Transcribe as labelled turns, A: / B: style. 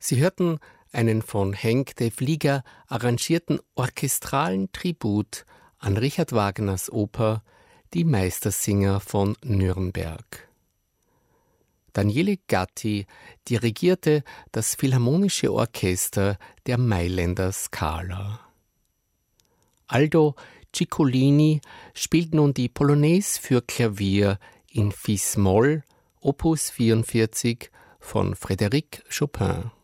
A: Sie hörten einen von Henk de Vlieger arrangierten orchestralen Tribut an Richard Wagners Oper Die Meistersinger von Nürnberg. Daniele Gatti dirigierte das Philharmonische Orchester der Mailänder Scala. Aldo Ciccolini spielt nun die Polonaise für Klavier in Fis-Moll, Opus 44 von Frédéric Chopin.